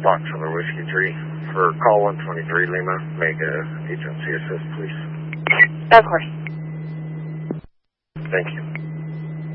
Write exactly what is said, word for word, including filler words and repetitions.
Foxtrot Whiskey three for call one twenty-three Lima. Make a agency assist, please. Of course. Thank you.